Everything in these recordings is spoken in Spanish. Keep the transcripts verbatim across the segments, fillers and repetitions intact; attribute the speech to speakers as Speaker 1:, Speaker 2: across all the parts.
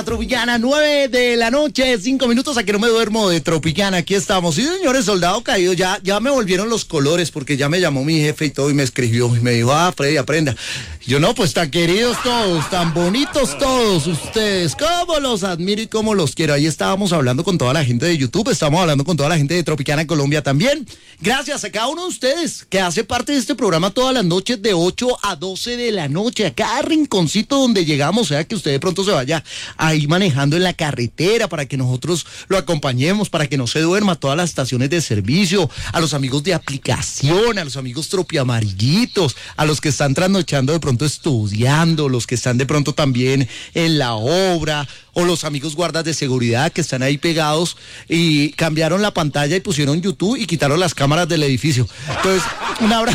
Speaker 1: Tropicana, nueve de la noche, cinco minutos, a que no me duermo de Tropicana, aquí estamos. Sí, señores, soldado caído, ya, ya me volvieron los colores, porque ya me llamó mi jefe y todo, y me escribió, y me dijo, ah, Freddy, aprenda. Yo, no, pues tan queridos todos, tan bonitos todos ustedes, cómo los admiro y cómo los quiero. Ahí estábamos hablando con toda la gente de YouTube, estamos hablando con toda la gente de Tropicana Colombia también. Gracias a cada uno de ustedes que hace parte de este programa todas las noches de ocho a doce de la noche, a cada rinconcito donde llegamos, o sea que usted de pronto se vaya ahí manejando en la carretera para que nosotros lo acompañemos, para que no se duerma, a todas las estaciones de servicio, a los amigos de aplicación, a los amigos tropiamarillitos, a los que están trasnochando de pronto estudiando, los que están de pronto también en la obra, o los amigos guardas de seguridad que están ahí pegados y cambiaron la pantalla y pusieron YouTube y quitaron las cámaras del edificio. Entonces, un abrazo.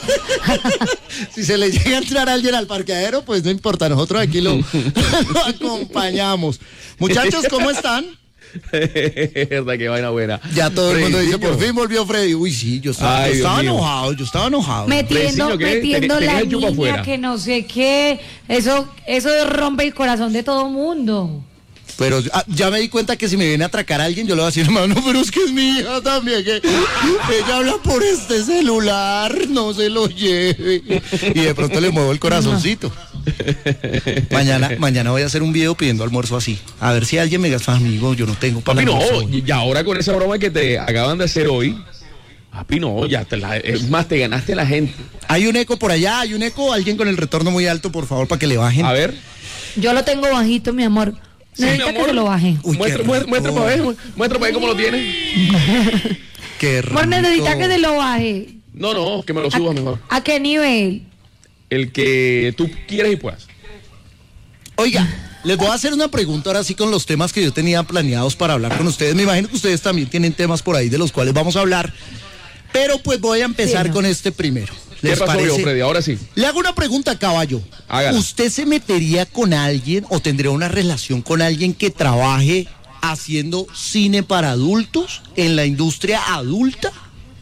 Speaker 1: Si se le llega a entrar a alguien al parqueadero, pues no importa, nosotros aquí lo, lo acompañamos. Muchachos, ¿cómo están?
Speaker 2: Verdad, qué vaina buena.
Speaker 1: Ya todo
Speaker 2: Freddy,
Speaker 1: el mundo dice,
Speaker 2: niño.
Speaker 1: por fin volvió Freddy. Uy, sí, yo estaba,
Speaker 2: Ay,
Speaker 1: yo estaba
Speaker 2: Dios mío.
Speaker 1: enojado, yo estaba enojado.
Speaker 3: Metiendo,
Speaker 2: Preciso, ¿qué?
Speaker 3: metiendo
Speaker 2: Ten-
Speaker 3: la
Speaker 2: tenés el chupa
Speaker 3: niña
Speaker 2: afuera.
Speaker 3: que no sé qué, eso, eso rompe el corazón de todo mundo.
Speaker 1: Pero ah, ya me di cuenta que si me viene a atracar a alguien, yo le voy a decir, hermano, pero es que es mi hija también, que ella habla por este celular, no se lo lleve. Y de pronto le muevo el corazoncito. Mañana, mañana voy a hacer un video pidiendo almuerzo así. A ver si alguien me gasta, amigo, yo no tengo para
Speaker 2: Papi, no,
Speaker 1: almuerzo.
Speaker 2: y ahora con esa broma que te acaban de hacer hoy, papi, no, ya te la, es más, te ganaste la gente.
Speaker 1: Hay un eco por allá, hay un eco, alguien con el retorno muy alto, por favor, para que le bajen.
Speaker 2: A ver,
Speaker 3: Yo lo tengo bajito, mi amor.
Speaker 2: Sí,
Speaker 3: Necesita
Speaker 2: mi
Speaker 3: que
Speaker 2: amor.
Speaker 3: se lo baje.
Speaker 1: Uy,
Speaker 2: muestra,
Speaker 1: qué
Speaker 2: muestra,
Speaker 1: rico.
Speaker 2: muestra para ver, muestra para ver cómo lo tienes.
Speaker 1: Qué rico.
Speaker 3: Amor, necesita que se lo baje.
Speaker 2: No, no, que me lo subas mejor.
Speaker 3: ¿A qué nivel?
Speaker 2: El que tú quieras y puedas.
Speaker 1: Oiga, les voy a hacer una pregunta ahora sí con los temas que yo tenía planeados para hablar con ustedes. Me imagino que ustedes también tienen temas por ahí de los cuales vamos a hablar. Pero pues voy a empezar
Speaker 3: Sí, no.
Speaker 1: con este primero.
Speaker 2: ¿Qué
Speaker 1: ¿Les
Speaker 2: pasó, yo,
Speaker 1: parece?
Speaker 2: Freddy? Ahora sí.
Speaker 1: Le hago una pregunta, caballo.
Speaker 2: Hágala.
Speaker 1: ¿Usted se metería con alguien o tendría una relación con alguien que trabaje haciendo cine para adultos en la industria adulta?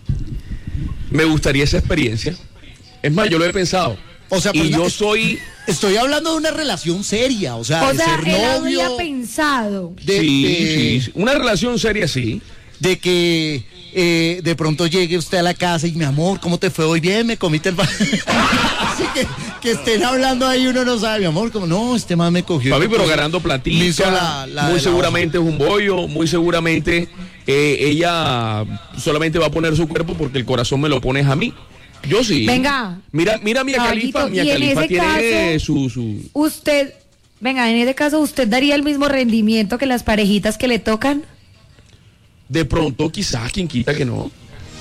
Speaker 2: Me gustaría esa experiencia. Es más, yo lo he pensado.
Speaker 1: O sea,
Speaker 2: y
Speaker 1: pero no-
Speaker 2: yo soy...
Speaker 1: Estoy hablando de una relación seria, o sea,
Speaker 3: O
Speaker 1: de
Speaker 3: sea,
Speaker 1: ser
Speaker 3: él
Speaker 1: novio,
Speaker 3: había pensado.
Speaker 1: de,
Speaker 2: sí,
Speaker 1: de-
Speaker 2: sí, sí. Una relación seria, sí.
Speaker 1: de que eh, de pronto llegue usted a la casa y mi amor, ¿cómo te fue hoy? Bien, me comiste el... pa-". Así que, que estén hablando ahí, uno no sabe, mi amor, como no, este man me cogió.
Speaker 2: Papi, pero
Speaker 1: me
Speaker 2: ganando
Speaker 1: hizo
Speaker 2: platica,
Speaker 1: la- la de
Speaker 2: muy
Speaker 1: la
Speaker 2: seguramente es un bollo, muy seguramente eh, ella solamente va a poner su cuerpo porque el corazón me lo pones a mí. Yo sí.
Speaker 3: Venga.
Speaker 2: Mira, mira Mia
Speaker 3: Caballito,
Speaker 2: Khalifa, Mia
Speaker 3: y en
Speaker 2: Khalifa
Speaker 3: ese
Speaker 2: tiene
Speaker 3: caso-
Speaker 2: su, su...
Speaker 3: Usted, venga, en ese caso, ¿usted daría el mismo rendimiento que las parejitas que le tocan?
Speaker 2: De pronto, quizás, quien quita que no.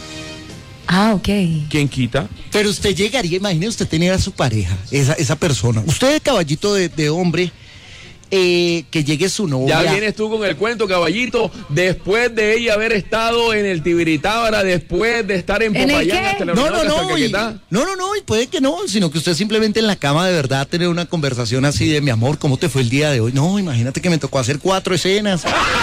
Speaker 3: Ah, ok.
Speaker 2: Quien quita.
Speaker 1: Pero usted llegaría, imagine usted tener a su pareja, esa, esa persona. Usted, caballito de, de hombre, eh, que llegue su novia.
Speaker 2: Ya vienes tú con el cuento, caballito, después de ella haber estado en el Tibiritábara, después de estar en
Speaker 3: ¿En el
Speaker 2: Popayán
Speaker 3: qué?
Speaker 2: hasta la
Speaker 1: No,
Speaker 2: Orinoca,
Speaker 1: no,
Speaker 2: hasta
Speaker 1: no, y,
Speaker 2: Caquetá.
Speaker 1: no, no, no, y puede que no, sino que usted simplemente en la cama de verdad tener una conversación así de mi amor, ¿cómo te fue el día de hoy? No, imagínate que me tocó hacer cuatro escenas.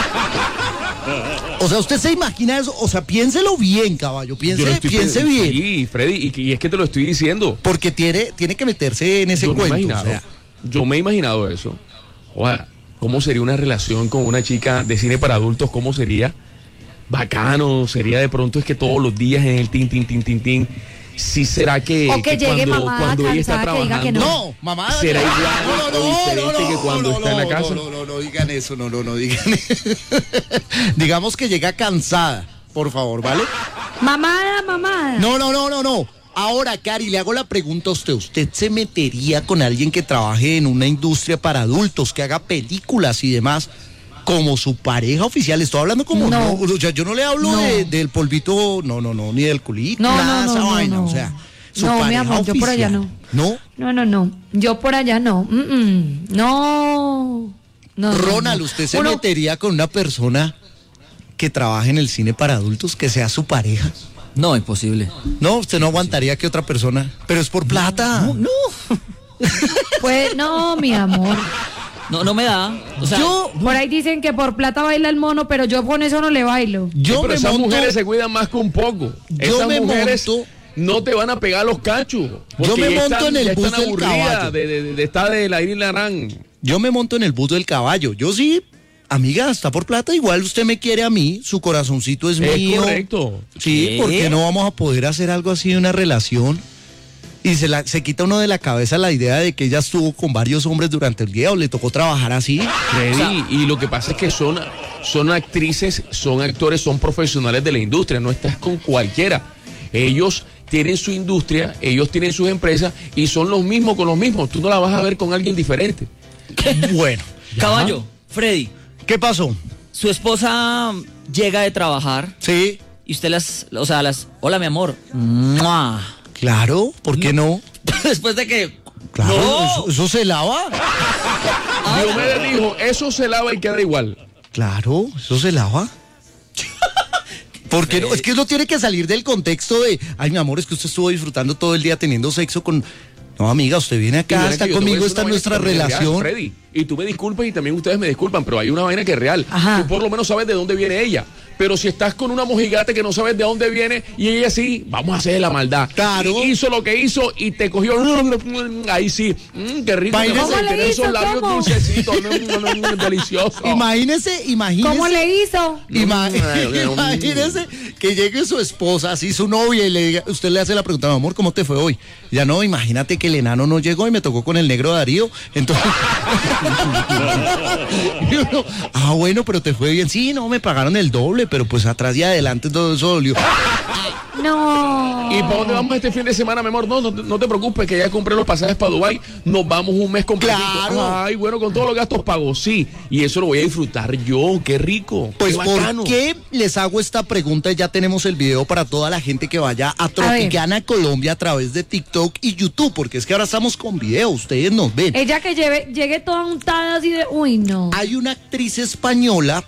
Speaker 1: O sea, usted se imagina eso, o sea, piénselo bien, caballo,
Speaker 2: Yo
Speaker 1: piense,
Speaker 2: lo estoy
Speaker 1: piense
Speaker 2: pensando.
Speaker 1: bien,
Speaker 2: Sí, Freddy, y, y es que te lo estoy diciendo.
Speaker 1: porque tiene, tiene que meterse en ese
Speaker 2: Yo me he
Speaker 1: cuento.
Speaker 2: imaginado,
Speaker 1: O sea,
Speaker 2: yo me he imaginado eso. Ojalá, ¿cómo sería una relación con una chica de cine para adultos? ¿Cómo sería? Bacano, sería de pronto es que todos los días en el tin, tin, tin, tin, tin. Sí será que,
Speaker 3: O que llegue
Speaker 2: cuando,
Speaker 3: mamá
Speaker 2: cuando ella está
Speaker 3: cansada, que diga que
Speaker 2: trabajando,
Speaker 1: no, mamá.
Speaker 2: será
Speaker 1: no,
Speaker 2: igual
Speaker 1: no, no,
Speaker 2: o diferente
Speaker 1: no,
Speaker 2: que
Speaker 1: no,
Speaker 2: cuando
Speaker 1: no,
Speaker 2: está en la
Speaker 1: no,
Speaker 2: casa.
Speaker 1: No, no, no, no digan eso, no, no, no digan eso. Digamos que llega cansada, por favor, ¿vale?
Speaker 3: Mamada, mamada.
Speaker 1: No, no, no, no, no. Ahora, Cari, le hago la pregunta a usted. ¿Usted se metería con alguien que trabaje en una industria para adultos, que haga películas y demás, como su pareja oficial? Estoy hablando como...
Speaker 3: No.
Speaker 1: No, o sea, yo no le hablo
Speaker 3: No.
Speaker 1: de- del polvito, no, no, no, ni del culito,
Speaker 3: No,
Speaker 1: nada
Speaker 3: no,
Speaker 1: de esa
Speaker 3: no, no,
Speaker 1: vaina.
Speaker 3: no.
Speaker 1: O sea, su
Speaker 3: No, mi
Speaker 1: pareja
Speaker 3: amor, yo por allá
Speaker 1: oficial.
Speaker 3: no.
Speaker 1: ¿No?
Speaker 3: No, no, no. Yo por allá no. Mm, mm. No. No, no,
Speaker 1: Ronald,
Speaker 3: no.
Speaker 1: ¿usted se
Speaker 3: Uno-
Speaker 1: metería con una persona que trabaje en el cine para adultos, que sea su pareja?
Speaker 4: No, imposible.
Speaker 1: No, usted no aguantaría que otra persona, pero es por plata.
Speaker 4: No, no.
Speaker 3: Pues no, mi amor.
Speaker 4: No, no me da. O sea,
Speaker 1: Yo,
Speaker 3: Por ahí dicen que por plata baila el mono, pero yo con eso no le bailo.
Speaker 1: yo
Speaker 2: Sí, pero
Speaker 1: me
Speaker 2: esas
Speaker 1: monto,
Speaker 2: mujeres se cuidan más que un poco.
Speaker 1: yo
Speaker 2: Esas
Speaker 1: me
Speaker 2: mujeres
Speaker 1: monto
Speaker 2: no te van a pegar los cachos.
Speaker 1: Yo me
Speaker 2: ya
Speaker 1: monto
Speaker 2: están-
Speaker 1: en el
Speaker 2: ya
Speaker 1: bus
Speaker 2: están
Speaker 1: del
Speaker 2: aburridas
Speaker 1: caballo.
Speaker 2: De, de, de estar de la Irina Arán.
Speaker 1: Yo me monto en el bus del caballo. Yo sí, amiga, está por plata. Igual usted me quiere a mí. Su corazoncito es,
Speaker 2: Es
Speaker 1: mío.
Speaker 2: correcto.
Speaker 1: Sí,
Speaker 4: ¿Qué?
Speaker 1: ¿por qué no vamos a poder hacer algo así de una relación? Y se, la, se quita uno de la cabeza la idea de que ella estuvo con varios hombres durante el día o le tocó trabajar así.
Speaker 2: Freddy,
Speaker 1: O sea,
Speaker 2: y lo que pasa es que son, son actrices, son actores, son profesionales de la industria, no estás con cualquiera. Ellos tienen su industria, ellos tienen sus empresas y son los mismos con los mismos. Tú no la vas a ver con alguien diferente.
Speaker 1: bueno.
Speaker 4: Caballo, Freddy,
Speaker 1: ¿Qué pasó?
Speaker 4: su esposa llega de trabajar
Speaker 1: Sí,
Speaker 4: y usted las, o sea, las, hola mi amor. ¡Mua!
Speaker 1: claro, ¿por qué no?
Speaker 4: Después de que,
Speaker 1: Claro,
Speaker 4: ¡no!
Speaker 1: eso, eso se lava.
Speaker 2: Diomedes dijo, eso se lava y queda igual.
Speaker 1: Claro, eso se lava. Porque no, es que uno tiene que salir del contexto de, ay, mi amor, es que usted estuvo disfrutando todo el día teniendo sexo con. No, amiga, usted viene
Speaker 2: Y
Speaker 1: acá,
Speaker 2: mira
Speaker 1: está
Speaker 2: que yo te voy a
Speaker 1: conmigo,
Speaker 2: decir
Speaker 1: está
Speaker 2: una
Speaker 1: nuestra
Speaker 2: vaina que también es
Speaker 1: relación.
Speaker 2: real, Freddy, y tú me disculpas y también ustedes me disculpan, pero hay una vaina que es real.
Speaker 3: Ajá.
Speaker 2: Tú por lo menos sabes de dónde viene ella. Pero si estás con una mojigata que no sabes de dónde viene y ella sí, vamos a hacer la maldad.
Speaker 1: Claro.
Speaker 2: Y hizo lo que hizo y te cogió. Ahí sí. Mm, qué rico. que
Speaker 1: ¿Cómo
Speaker 2: vas a
Speaker 3: le
Speaker 2: tener
Speaker 3: hizo?
Speaker 2: esos labios
Speaker 3: ¿Cómo?
Speaker 2: dulcecitos. Mm, mm, delicioso.
Speaker 1: Imagínese, imagínese.
Speaker 3: ¿Cómo le hizo?
Speaker 1: Ima-
Speaker 2: Mm.
Speaker 1: Imagínese que llegue su esposa, así su novia, y le diga, usted le hace la pregunta, mi amor, ¿cómo te fue hoy? Ya no, imagínate que el enano no llegó y me tocó con el negro Darío. Entonces. Y uno, ah, bueno, pero te fue bien. Sí, no, me pagaron el doble, pero pues atrás y adelante todo eso dolió.
Speaker 3: No.
Speaker 2: ¿Y para dónde vamos este fin de semana, mi amor? No, no, te- no te preocupes, que ya compré los pasajes para Dubái. Nos vamos un mes completo.
Speaker 1: Claro.
Speaker 2: Ay, bueno, con todos los gastos pagos, sí. Y eso lo voy a disfrutar yo. Qué rico.
Speaker 1: Pues,
Speaker 2: qué
Speaker 1: ¿por
Speaker 2: bacano.
Speaker 1: qué les hago esta pregunta? Ya tenemos el video para toda la gente que vaya a Tropicana, Colombia, a través de TikTok y YouTube, porque es que ahora estamos con video, ustedes nos ven.
Speaker 3: Ella que lleve, llegue toda untada así de, uy, no.
Speaker 1: Hay una actriz española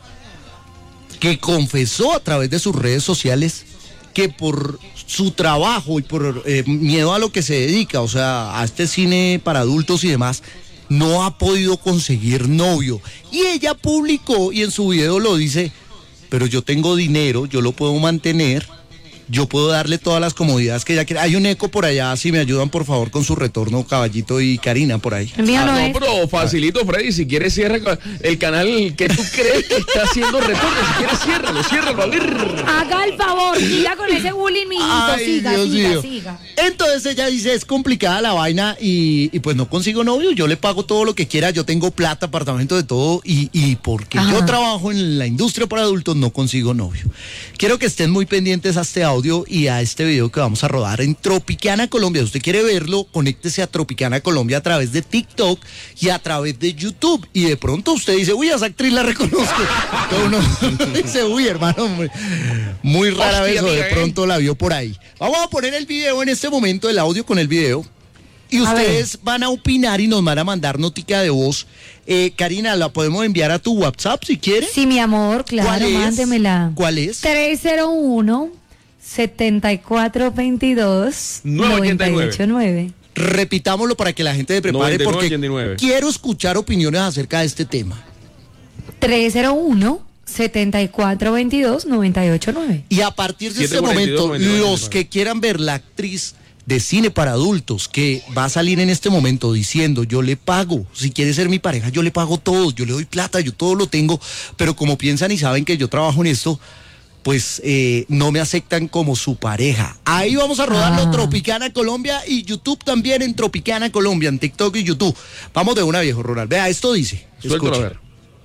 Speaker 1: que confesó a través de sus redes sociales que por su trabajo y por eh, miedo a lo que se dedica, o sea, a este cine para adultos y demás, no ha podido conseguir novio. Y ella publicó, y en su video lo dice, pero yo tengo dinero, yo lo puedo mantener, yo puedo darle todas las comodidades que ella quiere. Hay un eco por allá, si me ayudan por favor con su retorno, Caballito y Karina, por ahí.
Speaker 3: El mío
Speaker 2: Ah,
Speaker 3: no,
Speaker 2: no,
Speaker 3: es.
Speaker 2: pero facilito, Freddy. Si quieres, cierra ca- el canal que tú crees que está haciendo retorno. Si quieres, ciérralo, ciérralo. A ver.
Speaker 3: Haga el favor, siga con ese bullying, mijito.
Speaker 1: Ay,
Speaker 3: siga,
Speaker 1: Dios
Speaker 3: siga,
Speaker 1: mío.
Speaker 3: siga.
Speaker 1: Entonces ella dice, es complicada la vaina y, y pues no consigo novio, yo le pago todo lo que quiera, yo tengo plata, apartamento, de todo, y, y porque
Speaker 3: Ajá.
Speaker 1: yo trabajo en la industria para adultos no consigo novio. Quiero que estén muy pendientes a este audio y a este video que vamos a rodar en Tropicana, Colombia. Si usted quiere verlo, conéctese a Tropicana, Colombia a través de TikTok y a través de YouTube. Y de pronto usted dice, uy, a esa actriz la reconozco. Todo uno dice, uy, hermano, muy, muy rara
Speaker 2: Hostia,
Speaker 1: vez, o de
Speaker 2: amiga, ¿eh?
Speaker 1: pronto la vio por ahí. Vamos a poner el video en este momento, el audio con el video. Y
Speaker 3: A
Speaker 1: ustedes van a opinar y nos van a mandar notica de voz. Eh, Karina, ¿la podemos enviar a tu WhatsApp si quieres?
Speaker 3: Sí, mi amor, claro,
Speaker 1: ¿Cuál es?
Speaker 3: mándemela.
Speaker 1: ¿Cuál es?
Speaker 3: tres cero uno, setenta y cuatro veintidós, noventa y ocho nueve.
Speaker 1: Repitámoslo para que la gente se prepare
Speaker 2: noventa y nueve,
Speaker 1: porque
Speaker 2: ochenta y nueve.
Speaker 1: quiero escuchar opiniones acerca de este tema.
Speaker 3: tres cero uno, setenta y cuatro veintidós, noventa y ocho nueve.
Speaker 1: Y a partir de este
Speaker 2: siete cuarenta y dos,
Speaker 1: momento,
Speaker 2: noventa y nueve.
Speaker 1: los que quieran ver la actriz de cine para adultos que va a salir en este momento diciendo, yo le pago, si quiere ser mi pareja, yo le pago todo, yo le doy plata, yo todo lo tengo, pero como piensan y saben que yo trabajo en esto, pues eh, no me aceptan como su pareja. Ahí vamos a rodarlo,
Speaker 3: Ah.
Speaker 1: Tropicana Colombia y YouTube también en Tropicana Colombia, en TikTok y YouTube. Vamos de una, viejo Ronald. Vea, esto dice.
Speaker 2: Suéltalo a
Speaker 1: Escuche.
Speaker 2: ver.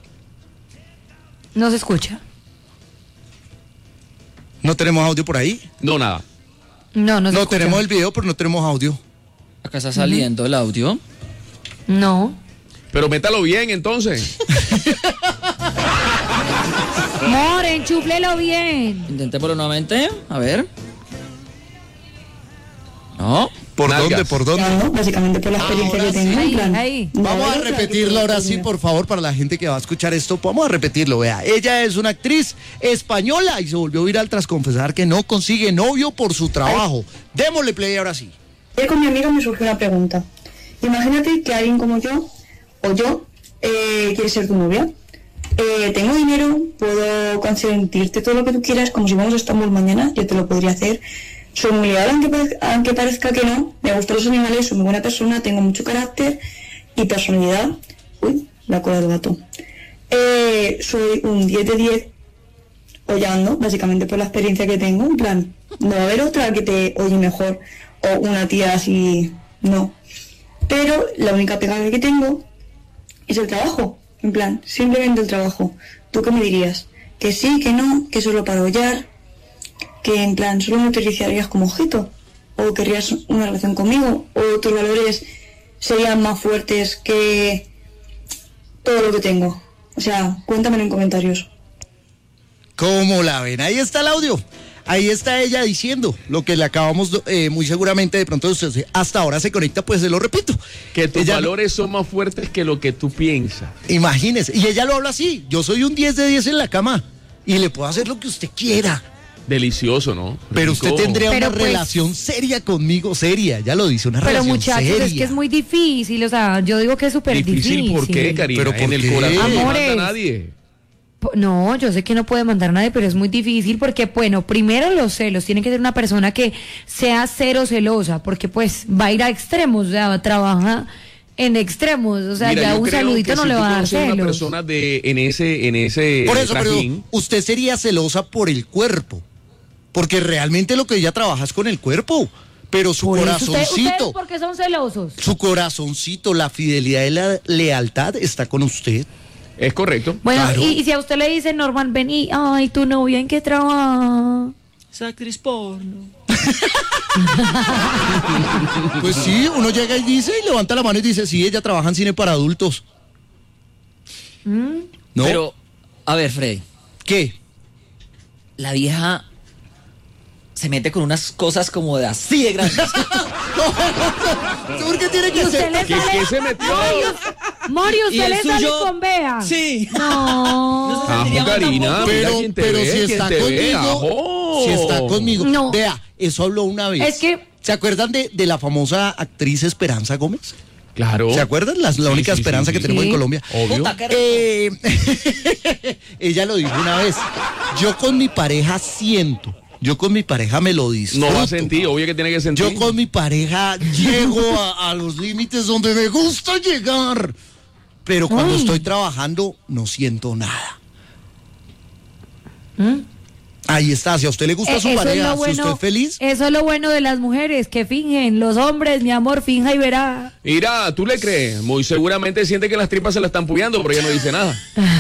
Speaker 3: No se escucha.
Speaker 1: ¿No tenemos audio por ahí?
Speaker 2: No, nada.
Speaker 3: No, no se
Speaker 1: No
Speaker 3: escucha.
Speaker 1: tenemos el video, pero no tenemos audio.
Speaker 4: Acá está saliendo el audio.
Speaker 3: No.
Speaker 2: Pero métalo bien, entonces.
Speaker 3: Amor, enchúflelo bien.
Speaker 4: Intentémoslo nuevamente. A ver. No.
Speaker 1: ¿Por
Speaker 2: Nalgas.
Speaker 1: dónde? ¿Por dónde?
Speaker 5: Claro, básicamente por la experiencia
Speaker 1: Ahora
Speaker 5: que tengo.
Speaker 3: sí.
Speaker 5: en plan,
Speaker 3: Ahí,
Speaker 5: no
Speaker 1: Vamos a
Speaker 5: hago otra
Speaker 1: repetirlo ahora sí,
Speaker 5: actividad.
Speaker 1: por favor, para la gente que va a escuchar esto. Vamos a repetirlo, vea. Ella es una actriz española y se volvió viral tras confesar que no consigue novio por su trabajo. Démosle play ahora sí.
Speaker 5: Ayer con mi amiga me surgió una pregunta. Imagínate que alguien como yo, o yo, eh, quiere ser tu novia. Eh, tengo dinero, puedo consentirte todo lo que tú quieras, como si vamos a Estambul mañana, yo te lo podría hacer. Soy muy leal, aunque, pare- aunque parezca que no. Me gustan los animales, soy muy buena persona, tengo mucho carácter y personalidad. Uy, la cola del gato. Eh, soy un diez de diez hollando, básicamente por la experiencia que tengo. En plan, no va a haber otra que te oye mejor o una tía así, no. Pero la única pegada que tengo es el trabajo. En plan, simplemente el trabajo. ¿Tú qué me dirías? Que sí, que no, que solo para hollar, que en plan solo me utilizarías como objeto, o querrías una relación conmigo, o tus valores serían más fuertes que todo lo que tengo. O sea, cuéntamelo en comentarios.
Speaker 1: ¿Cómo la ven? Ahí está el audio. Ahí está ella diciendo lo que le acabamos, eh, muy seguramente de pronto usted hasta ahora se conecta, pues se lo repito.
Speaker 2: Que tus
Speaker 1: Ella-
Speaker 2: valores son más fuertes que lo que tú piensas.
Speaker 1: Imagínese, y ella lo habla así, yo soy un diez de diez en la cama y le puedo hacer lo que usted quiera,
Speaker 2: Delicioso, ¿no?
Speaker 1: pero
Speaker 2: Rico.
Speaker 1: usted tendría
Speaker 3: Pero
Speaker 1: una
Speaker 3: pues-
Speaker 1: relación seria conmigo, seria, ya lo dice, una
Speaker 3: Pero
Speaker 1: relación
Speaker 3: muchachos,
Speaker 1: seria.
Speaker 3: es que es muy difícil, o sea, yo digo que es súper difícil.
Speaker 2: Difícil, ¿por qué, Karina?
Speaker 1: ¿Pero por
Speaker 2: en el
Speaker 1: qué?
Speaker 2: corazón no manda
Speaker 3: Amores.
Speaker 2: nadie.
Speaker 3: Po- No, yo sé que no puede mandar a nadie, pero es muy difícil porque, bueno, primero los celos, tiene que ser una persona que sea cero celosa, porque pues va a ir a extremos, o sea, trabaja en extremos, o sea,
Speaker 2: Mira,
Speaker 3: ya
Speaker 2: yo
Speaker 3: un
Speaker 2: creo
Speaker 3: saludito
Speaker 2: que
Speaker 3: no
Speaker 2: si
Speaker 3: le
Speaker 2: tú
Speaker 3: va a dar
Speaker 2: conoces una
Speaker 3: celos.
Speaker 2: persona de, en ese, en ese
Speaker 1: Por eso, pero
Speaker 2: trajín,
Speaker 1: usted sería celosa por el cuerpo, porque realmente lo que ella trabaja es con el cuerpo, pero su
Speaker 3: Por eso usted-
Speaker 1: corazoncito,
Speaker 3: ¿Ustedes por qué son celosos?
Speaker 1: su corazoncito, la fidelidad y la lealtad está con usted.
Speaker 2: es correcto.
Speaker 3: Bueno,
Speaker 1: Claro.
Speaker 3: y, y si a usted le dice, Norman, ven y, ay, tu novia, ¿en qué trabaja?
Speaker 4: Es actriz porno.
Speaker 1: Pues sí, uno llega y dice, y levanta la mano y dice, sí, ella trabaja en cine para adultos. ¿No?
Speaker 4: Pero, a ver, Freddy,
Speaker 1: ¿Qué?
Speaker 4: la vieja se mete con unas cosas como de así de grandes.
Speaker 1: ¿Por qué tiene
Speaker 3: ¿Y
Speaker 1: que
Speaker 3: usted
Speaker 1: ser?
Speaker 3: le
Speaker 2: ¿Qué-
Speaker 3: sale?
Speaker 2: qué se metió?
Speaker 3: Mori,
Speaker 4: ¿Y
Speaker 3: ¿usted
Speaker 4: el
Speaker 3: le sale
Speaker 4: suyo?
Speaker 3: con Bea?
Speaker 4: Sí.
Speaker 3: No.
Speaker 4: No se
Speaker 2: Ajo,
Speaker 4: sentiría mal
Speaker 2: Karina,
Speaker 4: tampoco.
Speaker 2: mira
Speaker 1: Pero,
Speaker 2: quién te
Speaker 1: pero
Speaker 2: ve,
Speaker 1: si
Speaker 2: quién
Speaker 1: está
Speaker 2: te ve,
Speaker 1: conmigo,
Speaker 2: ajo.
Speaker 1: si está conmigo,
Speaker 3: No.
Speaker 1: vea, eso habló una vez.
Speaker 3: Es que-
Speaker 1: ¿Se acuerdan de, de la famosa actriz Esperanza Gómez?
Speaker 2: Claro.
Speaker 1: ¿Se acuerdan? La, la
Speaker 2: Sí,
Speaker 1: única
Speaker 2: sí,
Speaker 1: esperanza
Speaker 2: sí,
Speaker 1: que
Speaker 2: sí.
Speaker 1: tenemos
Speaker 3: Sí.
Speaker 1: en Colombia.
Speaker 2: Obvio.
Speaker 4: Puta, qué rico.
Speaker 1: Eh, ella lo dijo una vez. Yo con mi pareja siento. Yo con mi pareja me lo disfruto.
Speaker 2: No va a sentir, obvio que tiene que sentir.
Speaker 1: Yo con mi pareja llego a, a los límites donde me gusta llegar. Pero cuando
Speaker 3: Ay.
Speaker 1: estoy trabajando no siento nada. Ahí está. Si a usted le gusta
Speaker 3: Eh,
Speaker 1: su
Speaker 3: eso es
Speaker 1: pareja,
Speaker 3: lo
Speaker 1: si
Speaker 3: bueno,
Speaker 1: usted es feliz.
Speaker 3: Eso es lo bueno de las mujeres que fingen. Los hombres, mi amor, finja y verá.
Speaker 2: Mira, ¿tú le crees? Muy seguramente siente que las tripas se la están puñando, pero ella no dice nada.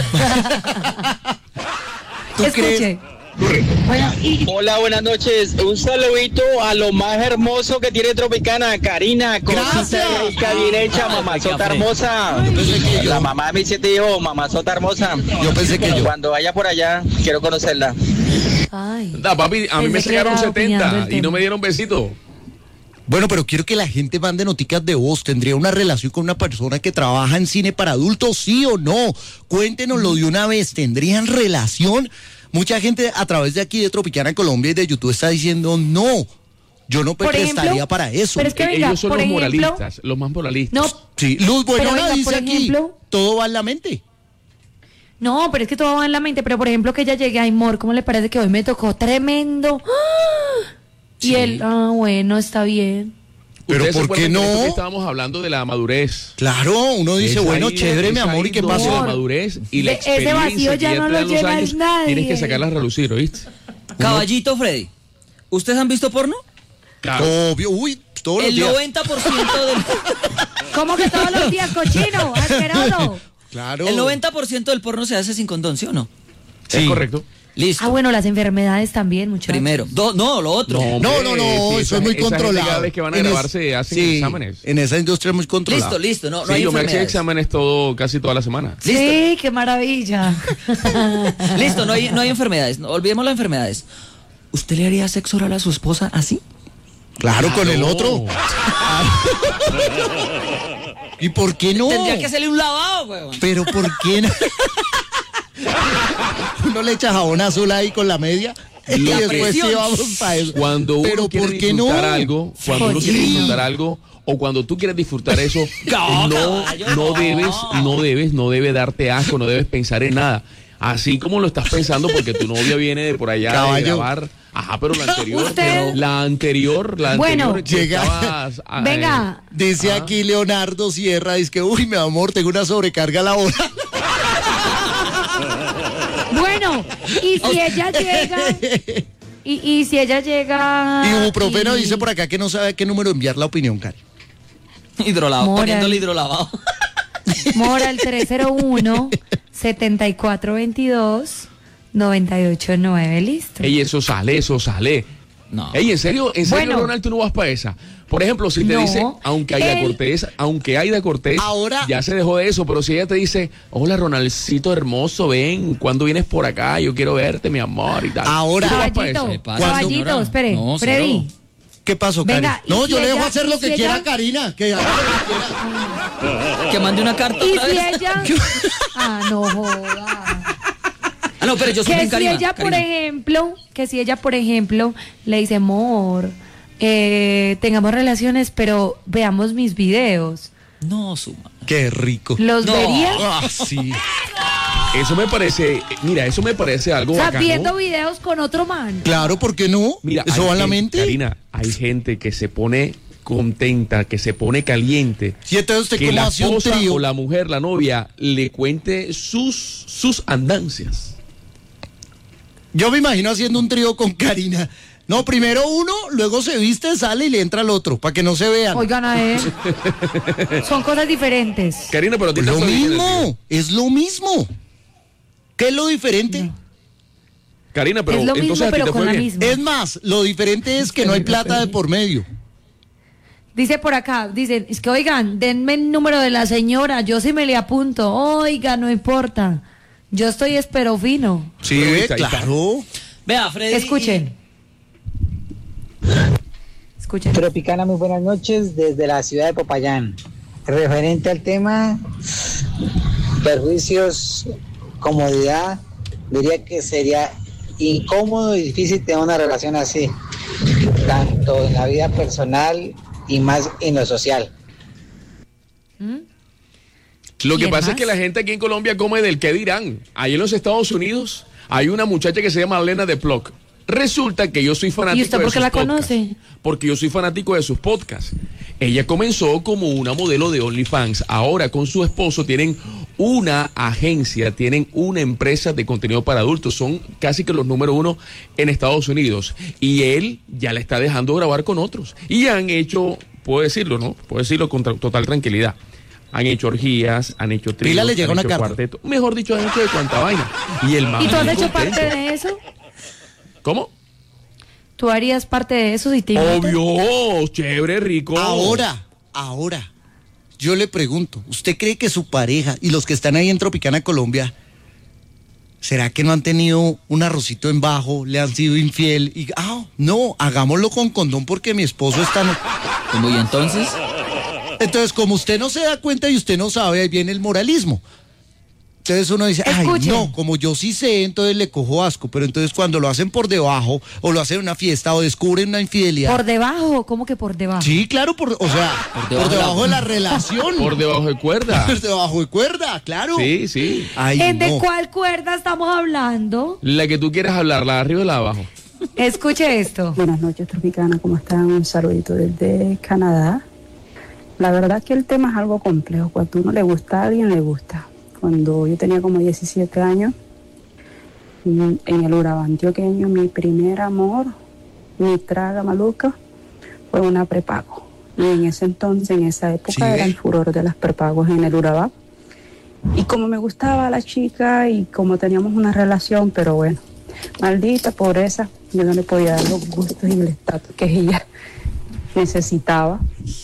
Speaker 1: ¿Tú
Speaker 3: Escuche.
Speaker 1: crees?
Speaker 3: Bueno, y
Speaker 6: Hola, buenas noches. Un saludito a lo más hermoso que tiene Tropicana, Karina, cosita
Speaker 1: Gracias.
Speaker 6: rica, bien hecha, mamazota hermosa.
Speaker 1: pensé que yo.
Speaker 6: La mamá de mis siete hijos, mamazota hermosa.
Speaker 1: Yo pensé que yo.
Speaker 6: Cuando vaya por allá, quiero conocerla.
Speaker 3: ay.
Speaker 2: Da, papi, a mí me
Speaker 3: Pensé que
Speaker 2: sacaron
Speaker 3: era opinando
Speaker 2: setenta
Speaker 3: el
Speaker 2: y no
Speaker 3: tema.
Speaker 2: me dieron besito.
Speaker 1: Bueno, pero quiero que la gente mande noticas de voz. ¿Tendría una relación con una persona que trabaja en cine para adultos, sí o no? Cuéntenoslo de una vez. ¿Tendrían relación? Mucha gente a través de aquí de Tropicana Colombia y de YouTube está diciendo no. Yo no
Speaker 3: Por
Speaker 1: prestaría
Speaker 3: ejemplo,
Speaker 1: para eso.
Speaker 3: pero es que venga,
Speaker 2: Ellos son
Speaker 3: por
Speaker 2: los
Speaker 3: ejemplo-
Speaker 2: moralistas, los más moralistas.
Speaker 3: No,
Speaker 1: Sí, Luz
Speaker 3: Pero
Speaker 1: Buenona
Speaker 3: venga,
Speaker 1: dice
Speaker 3: por
Speaker 1: aquí,
Speaker 3: ejemplo-
Speaker 1: todo va en la mente.
Speaker 3: no, pero es que todo va en la mente. Pero por ejemplo, que ella llegue a Amor, ¿cómo le parece que hoy me tocó tremendo? ¡Ah! Y
Speaker 1: Sí.
Speaker 3: él, ah, bueno, está bien.
Speaker 1: Pero
Speaker 2: ¿Ustedes se
Speaker 1: ¿por qué
Speaker 2: acuerdan que en esto
Speaker 1: no?
Speaker 2: que estábamos hablando de la madurez?
Speaker 1: Claro, uno dice,
Speaker 2: Es
Speaker 1: bueno,
Speaker 2: ahí-
Speaker 1: chévere,
Speaker 2: es
Speaker 1: mi amor,
Speaker 2: ahí
Speaker 1: ¿y qué
Speaker 2: donde
Speaker 1: pasó?
Speaker 2: La madurez y la
Speaker 3: De- ese
Speaker 2: experiencia
Speaker 3: vacío
Speaker 2: que
Speaker 3: ya
Speaker 2: ya
Speaker 3: no
Speaker 2: te
Speaker 3: lo
Speaker 2: dan los
Speaker 3: llena
Speaker 2: años,
Speaker 3: nadie.
Speaker 2: tienes que sacarla a relucir, ¿oíste?
Speaker 4: Caballito Freddy, ¿ustedes han visto porno?
Speaker 1: Obvio, uy, todos los
Speaker 4: El
Speaker 1: días.
Speaker 4: noventa por ciento del
Speaker 3: ¿Cómo que todos los días, cochino? Asqueroso.
Speaker 1: Claro.
Speaker 4: el noventa por ciento del porno se hace sin condón, ¿sí o no?
Speaker 2: Es
Speaker 1: Sí.
Speaker 2: correcto.
Speaker 4: Listo.
Speaker 3: Ah, bueno, las enfermedades también, muchachos.
Speaker 4: Primero. Do- no, lo otro.
Speaker 1: No, no, no,
Speaker 2: sí,
Speaker 1: eso
Speaker 2: esa-
Speaker 1: es muy
Speaker 2: esa gente
Speaker 1: controlado.
Speaker 2: Cada vez que van a
Speaker 1: En es-
Speaker 2: grabarse hacen
Speaker 1: sí,
Speaker 2: exámenes.
Speaker 1: En esa industria es muy controlado.
Speaker 4: Listo, listo. No, no
Speaker 2: Sí,
Speaker 4: hay
Speaker 2: yo me hacía
Speaker 4: enfermedades.
Speaker 2: exámenes todo, casi toda la semana.
Speaker 4: Listo.
Speaker 3: Sí, qué maravilla.
Speaker 4: Listo, no hay, no hay enfermedades. No, olvidemos las enfermedades. ¿Usted le haría sexo oral a su esposa así?
Speaker 1: Claro, con el otro. ¿Y por qué no?
Speaker 4: Tendría que hacerle un lavado, weón.
Speaker 1: Pero ¿por qué no? Uno le echa jabón azul ahí con la media y
Speaker 4: La
Speaker 1: después
Speaker 4: presión.
Speaker 1: sí vamos para eso.
Speaker 2: Cuando uno
Speaker 1: Pero
Speaker 2: quiere
Speaker 1: ¿por qué no?
Speaker 2: disfrutar algo, cuando uno quiere
Speaker 1: Sí.
Speaker 2: disfrutar algo, o cuando tú quieres disfrutar eso,
Speaker 4: No,
Speaker 2: no,
Speaker 4: caballo,
Speaker 2: no
Speaker 4: no.
Speaker 2: debes, no debes, no debe darte asco, no debes pensar en nada. Así como lo estás pensando porque tu novia viene de por allá de
Speaker 1: Caballo.
Speaker 2: grabar Ajá, pero la anterior,
Speaker 3: Usted-
Speaker 2: la anterior, la
Speaker 3: Bueno.
Speaker 2: anterior que
Speaker 1: Llega-
Speaker 2: estabas, ah,
Speaker 3: Venga.
Speaker 2: eh,
Speaker 1: Dice
Speaker 2: Ah.
Speaker 1: aquí Leonardo Sierra, dice que, uy, mi amor, tengo una sobrecarga laboral.
Speaker 3: Bueno, y si ella llega. Y, y si ella llega.
Speaker 1: Y Ibuprofeno
Speaker 3: y-
Speaker 1: dice por acá que no sabe a qué número enviar la opinión, Cari.
Speaker 4: Hidrolavado,
Speaker 3: Moral.
Speaker 4: poniéndole hidrolavado.
Speaker 3: Mora el tres cero uno, setenta y cuatro veintidós, noventa y ocho nueve, listo.
Speaker 2: Ey, eso sale, eso sale.
Speaker 4: No.
Speaker 2: Ey, en serio, en serio,
Speaker 3: Bueno.
Speaker 2: Ronald, tú no vas para esa. Por ejemplo, si te
Speaker 3: No.
Speaker 2: dice, aunque Aida
Speaker 3: Él-
Speaker 2: Cortés, aunque Aida Cortés,
Speaker 1: Ahora-
Speaker 2: ya se dejó de eso, pero si ella te dice, hola Ronaldcito hermoso, ven, ¿cuándo vienes por acá? Yo quiero verte, mi amor, y tal.
Speaker 1: Ahora-
Speaker 2: ¿Tú no vas pa'
Speaker 3: Caballito,
Speaker 2: esa?
Speaker 4: ¿Qué pasa,
Speaker 3: caballito,
Speaker 4: señora?
Speaker 3: espere,
Speaker 4: No,
Speaker 3: Freddy.
Speaker 4: cero.
Speaker 1: ¿Qué pasó, Cari?
Speaker 3: Venga, ¿y
Speaker 1: No,
Speaker 3: si
Speaker 1: yo le dejo
Speaker 3: ella-
Speaker 1: hacer
Speaker 3: y
Speaker 1: lo
Speaker 3: si
Speaker 1: que
Speaker 3: ella-
Speaker 1: quiera, Karina. Que haga lo que quiera.
Speaker 4: Que mande una carta
Speaker 3: Y
Speaker 4: otra
Speaker 3: si
Speaker 4: vez.
Speaker 3: ella. Ah, no joda.
Speaker 4: Ah, no, pero yo soy
Speaker 3: Que
Speaker 4: bien
Speaker 3: si
Speaker 4: Karina.
Speaker 3: ella, por
Speaker 4: Karina.
Speaker 3: ejemplo, que si ella, por ejemplo, le dice, amor, eh, tengamos relaciones, pero veamos mis videos.
Speaker 4: No, suma.
Speaker 1: Qué rico.
Speaker 3: ¿Los
Speaker 4: No.
Speaker 3: vería?
Speaker 1: Ah, sí.
Speaker 2: Eso me parece, mira, eso me parece algo
Speaker 3: O sea,
Speaker 2: bacano.
Speaker 3: viendo videos con otro man.
Speaker 1: Claro, ¿por qué no?
Speaker 2: Mira,
Speaker 1: Eso
Speaker 2: hay
Speaker 1: va en la
Speaker 2: gente-
Speaker 1: mente.
Speaker 2: Karina, hay gente que se pone contenta, que se pone caliente.
Speaker 1: Sí, entonces usted
Speaker 2: que
Speaker 1: cómo
Speaker 2: la
Speaker 1: hace un
Speaker 2: esposa
Speaker 1: trío.
Speaker 2: o la mujer, la novia, le cuente sus, sus andancias.
Speaker 1: Yo me imagino haciendo un trío con Karina. No, primero uno, luego se viste, sale y le entra al otro, para que no se vean.
Speaker 3: Oigan a él. Son cosas diferentes.
Speaker 2: Karina, pero a ti te
Speaker 1: Lo
Speaker 2: fue bien en el trío.
Speaker 1: mismo, es lo mismo. ¿Qué es lo diferente?
Speaker 2: Karina, pero
Speaker 3: es lo mismo,
Speaker 2: entonces a ti
Speaker 3: pero
Speaker 2: te
Speaker 3: con
Speaker 2: fue
Speaker 3: la
Speaker 2: bien.
Speaker 3: misma.
Speaker 1: Es más, lo diferente es que no hay plata de por medio.
Speaker 3: Dice por acá, dice, es que oigan, denme el número de la señora, yo sí me le apunto. Oiga, no importa. Yo estoy espero fino.
Speaker 1: Sí,
Speaker 2: Pero ahí está, ahí está.
Speaker 1: claro.
Speaker 4: Vea, Freddy.
Speaker 3: Escuchen. Escuchen.
Speaker 7: Tropicana, muy buenas noches desde la ciudad de Popayán. Referente al tema, perjuicios, comodidad, diría que sería incómodo y difícil tener una relación así, tanto en la vida personal y más en lo social.
Speaker 2: Lo que
Speaker 3: ¿Quién
Speaker 2: pasa
Speaker 3: más?
Speaker 2: es que la gente aquí en Colombia come del qué dirán. Ahí en los Estados Unidos hay una muchacha que se llama Elena de Plock. Resulta que yo soy fanático
Speaker 3: ¿Y usted
Speaker 2: de
Speaker 3: por qué
Speaker 2: sus
Speaker 3: la
Speaker 2: podcasts.
Speaker 3: conoce?
Speaker 2: Porque yo soy fanático de sus podcasts. Ella comenzó como una modelo de OnlyFans. Ahora con su esposo tienen una agencia, tienen una empresa de contenido para adultos. Son casi que los número uno en Estados Unidos. Y él ya la está dejando grabar con otros. Y han hecho, puedo decirlo, ¿no? Puedo decirlo con tra- total tranquilidad. Han hecho orgías, han hecho tríos,
Speaker 1: Pila le llega
Speaker 2: han
Speaker 1: una
Speaker 2: hecho
Speaker 1: carta.
Speaker 2: cuarteto. Mejor dicho, han hecho de cuanta vaina. Y el man
Speaker 3: ¿Y tú has
Speaker 2: muy
Speaker 3: hecho
Speaker 2: contento.
Speaker 3: parte de eso?
Speaker 2: ¿Cómo?
Speaker 3: ¿Tú harías parte de eso si te invitan?
Speaker 2: Obvio, chévere, rico.
Speaker 1: Ahora, ahora, yo le pregunto, ¿usted cree que su pareja y los que están ahí en Tropicana, Colombia, será que no han tenido un arrocito en bajo, le han sido infiel? Y, ah, no, hagámoslo con condón porque mi esposo está... no-".
Speaker 4: ¿Cómo y entonces?
Speaker 1: Entonces, como usted no se da cuenta y usted no sabe, ahí viene el moralismo. Entonces uno dice, ay,
Speaker 3: Escuchen.
Speaker 1: no, como yo sí sé, entonces le cojo asco. Pero entonces cuando lo hacen por debajo, o lo hacen en una fiesta, o descubren una infidelidad.
Speaker 3: ¿Por debajo? ¿Cómo que por debajo?
Speaker 1: Sí, claro, por, o sea, por debajo,
Speaker 4: debajo
Speaker 1: de,
Speaker 4: de
Speaker 1: la...
Speaker 4: la-
Speaker 1: relación.
Speaker 2: Por debajo de cuerda.
Speaker 1: Por debajo de cuerda, claro.
Speaker 2: Sí, sí.
Speaker 1: Ay,
Speaker 3: ¿En ¿De
Speaker 1: no.
Speaker 3: cuál cuerda estamos hablando?
Speaker 2: La que tú quieras hablar, la de arriba o la de abajo.
Speaker 3: Escuche esto.
Speaker 8: Buenas noches, Tropicana, ¿cómo están? Un saludito desde Canadá. La verdad que el tema es algo complejo. Cuando a uno le gusta a alguien, le gusta. Cuando yo tenía como diecisiete años, mm, en el Urabá antioqueño, mi primer amor, mi traga maluca, fue una prepago. Y en ese entonces, en esa época,
Speaker 1: Sí,
Speaker 8: era
Speaker 1: ¿eh?
Speaker 8: el furor de las prepagos en el Urabá. Y como me gustaba la chica y como teníamos una relación, pero bueno, maldita pobreza, yo no le podía dar los gustos y el estatus que ella necesitaba.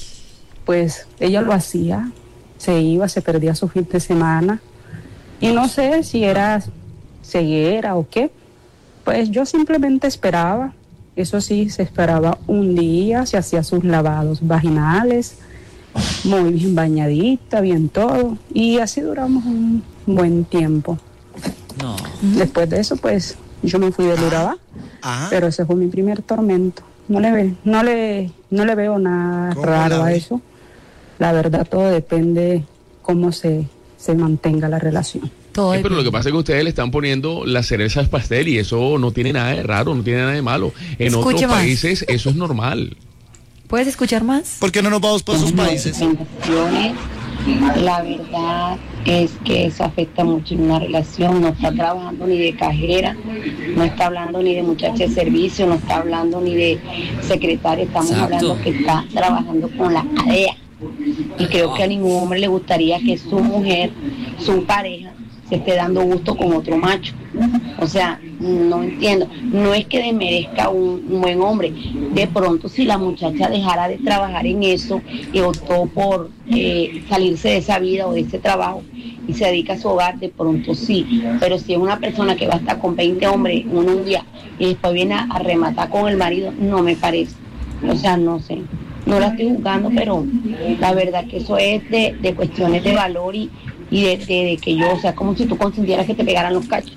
Speaker 8: Pues ella lo hacía, se iba, se perdía su fin de semana y no sé si era ceguera o qué, pues yo simplemente esperaba. Eso sí, se esperaba un día, se hacía sus lavados vaginales, muy bien bañadita, bien todo, y así duramos un buen tiempo.
Speaker 4: No.
Speaker 8: Después de eso, pues yo me fui del Urabá,
Speaker 1: Ah,
Speaker 8: pero ese fue mi primer tormento. No le, ve, no le, no le veo nada
Speaker 1: ¿Cómo
Speaker 8: raro
Speaker 1: la
Speaker 8: a
Speaker 1: ve?
Speaker 8: eso. La verdad, todo depende cómo se, se mantenga la relación.
Speaker 3: Todo
Speaker 2: Eh, pero lo
Speaker 3: depende.
Speaker 2: que pasa es que ustedes le están poniendo la cereza al pastel y eso no tiene nada de raro, no tiene nada de malo. En
Speaker 3: Escuche
Speaker 2: otros
Speaker 3: más.
Speaker 2: países eso es normal.
Speaker 3: ¿Puedes escuchar más?
Speaker 1: ¿Por qué no nos vamos para esos países?
Speaker 9: Bendiciones. La verdad es que eso afecta mucho en una relación. No está trabajando ni de cajera, no está hablando ni de muchacha de servicio, no está hablando ni de secretaria, estamos
Speaker 4: Exacto.
Speaker 9: hablando que está trabajando con la A D E A. Y creo que a ningún hombre le gustaría que su mujer, su pareja, se esté dando gusto con otro macho. O sea, no entiendo. No es que desmerezca un, un buen hombre. De pronto, si la muchacha dejara de trabajar en eso y optó por eh, salirse de esa vida o de ese trabajo y se dedica a su hogar, de pronto sí. Pero si es una persona que va a estar con veinte hombres en un día y después viene a, a rematar con el marido, no me parece. O sea, no sé. No la estoy juzgando, pero la verdad que eso es de, de cuestiones de valor y, y de, de, de que yo, o sea, como si tú consintieras que te pegaran los cachos.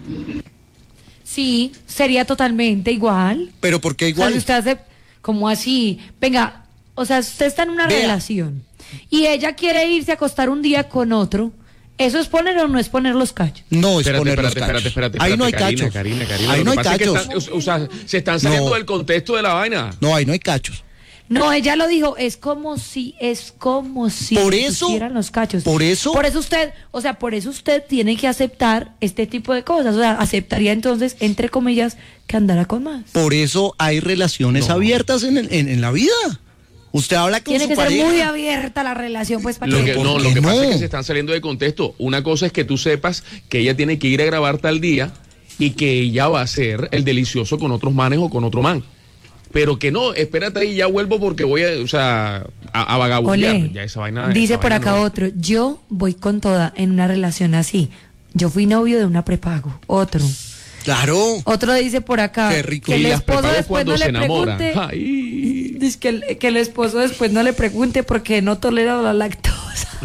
Speaker 3: Sí, sería totalmente igual.
Speaker 1: ¿Pero por qué
Speaker 3: O sea,
Speaker 1: igual?
Speaker 3: si usted hace como así, venga, o sea, usted está en una
Speaker 1: Vea.
Speaker 3: relación y ella quiere irse a acostar un día con otro, ¿eso es poner o no es poner los cachos?
Speaker 1: No es
Speaker 2: Espérate,
Speaker 1: poner
Speaker 2: espérate,
Speaker 1: los cachos.
Speaker 2: espérate, espérate,
Speaker 1: Ahí no hay
Speaker 2: espérate,
Speaker 1: cachos.
Speaker 2: Karina, Karina, Karina.
Speaker 1: Ahí
Speaker 2: Lo
Speaker 1: no hay
Speaker 2: que pasa es que
Speaker 1: cachos.
Speaker 2: están- o sea, se están saliendo
Speaker 1: No.
Speaker 2: del contexto de la vaina.
Speaker 1: No, ahí no hay cachos.
Speaker 3: No, ella lo dijo, es como si, es como si
Speaker 1: Por
Speaker 3: le
Speaker 1: eso-
Speaker 3: pusieran los cachos.
Speaker 1: por eso-
Speaker 3: Por eso usted, o sea, por eso usted tiene que aceptar este tipo de cosas. O sea, aceptaría entonces, entre comillas, que andara con más.
Speaker 1: Por eso hay relaciones
Speaker 2: No.
Speaker 1: abiertas en, el- en, en la vida. Usted habla con
Speaker 3: Tiene
Speaker 1: su
Speaker 3: que ser
Speaker 1: pareja.
Speaker 3: muy abierta la relación, pues, para
Speaker 2: Lo
Speaker 3: que...
Speaker 2: que,
Speaker 1: ¿Por
Speaker 2: no,
Speaker 1: qué
Speaker 2: lo que pasa
Speaker 1: no?
Speaker 2: es que se están saliendo de contexto. Una cosa es que tú sepas que ella tiene que ir a grabar tal día y que ella va a hacer el delicioso con otros manes o con otro man. Pero que no, espérate ahí, ya vuelvo porque voy a, o sea, a, a vagabundear.
Speaker 3: Ole,
Speaker 2: Ya esa vaina,
Speaker 3: dice
Speaker 2: esa
Speaker 3: por
Speaker 2: vaina
Speaker 3: acá
Speaker 2: no.
Speaker 3: otro, yo voy con toda en una relación así. Yo fui novio de una prepago. Otro.
Speaker 1: Claro.
Speaker 3: Otro dice por acá
Speaker 1: Qué rico.
Speaker 3: que
Speaker 2: Y
Speaker 3: el
Speaker 2: las
Speaker 3: esposo
Speaker 2: prepagos
Speaker 3: después
Speaker 2: cuando
Speaker 3: no
Speaker 2: se
Speaker 3: le
Speaker 2: enamoran.
Speaker 3: pregunte.
Speaker 2: Ay.
Speaker 3: Dice que el, que el esposo después no le pregunte porque no tolera la lactosa.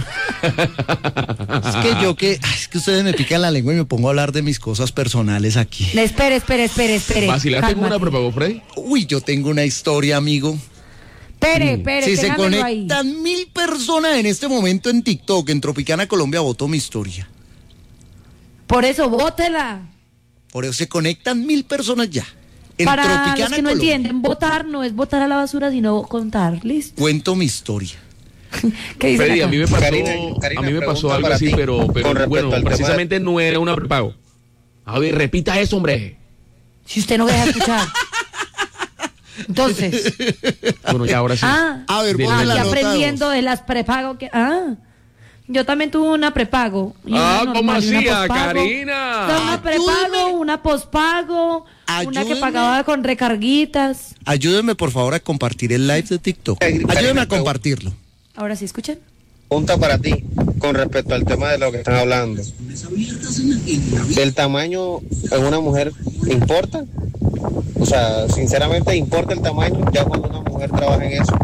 Speaker 1: Es que yo que, ay, es que ustedes me pican la lengua y me pongo a hablar de mis cosas personales aquí.
Speaker 3: Le- Espere, espere, espere, espere.
Speaker 2: ¿Vacilaste con una
Speaker 3: Cálmate.
Speaker 2: prepago, Freddy?
Speaker 1: Uy, yo tengo una historia, amigo.
Speaker 3: Espere, espere,
Speaker 1: Si se
Speaker 3: téngamelo ahí.
Speaker 1: conectan mil personas en este momento en TikTok, en Tropicana Colombia, votó mi historia.
Speaker 3: Por eso, bótela.
Speaker 1: Por eso se conectan mil personas ya. En
Speaker 3: Para los
Speaker 1: Tropicana
Speaker 3: que no
Speaker 1: Colombia.
Speaker 3: entienden, votar no es votar a la basura, sino contar. ¿Listo?
Speaker 1: Cuento mi historia.
Speaker 3: ¿Qué dice
Speaker 2: Freddy,
Speaker 3: acá?
Speaker 2: a mí me pasó,
Speaker 7: Karina, Karina,
Speaker 2: a mí me pasó
Speaker 7: pregunta
Speaker 2: algo
Speaker 7: para
Speaker 2: así,
Speaker 7: ti,
Speaker 2: pero,
Speaker 7: con
Speaker 2: pero
Speaker 7: respecto
Speaker 2: bueno,
Speaker 7: al tema
Speaker 2: precisamente no era una prepago. A ver, repita eso, hombre.
Speaker 3: Si usted no deja escuchar. Entonces,
Speaker 2: Bueno, ya ahora sí.
Speaker 3: ah,
Speaker 1: A ver,
Speaker 2: De-
Speaker 1: ponme la
Speaker 3: aquí
Speaker 1: nota de
Speaker 3: aprendiendo
Speaker 1: voz.
Speaker 3: de las prepago que, ah, yo también tuve una prepago. y
Speaker 2: Ah,
Speaker 3: una
Speaker 2: ¿cómo
Speaker 3: normal y una
Speaker 2: hacía,
Speaker 3: pospago.
Speaker 2: Karina?
Speaker 3: O sea, una prepago,
Speaker 1: Ayúdeme.
Speaker 3: una pospago, una que
Speaker 1: Ayúdeme.
Speaker 3: pagaba con recarguitas.
Speaker 1: Ayúdenme por favor a compartir el live de TikTok.
Speaker 7: Karina,
Speaker 1: Ayúdenme a
Speaker 7: pregunta.
Speaker 1: compartirlo.
Speaker 3: Ahora sí, escuchen.
Speaker 7: Pregunta para ti con respecto al tema de lo que están hablando. ¿El tamaño en una mujer importa? O sea, sinceramente, ¿importa el tamaño ya cuando una mujer trabaja en eso?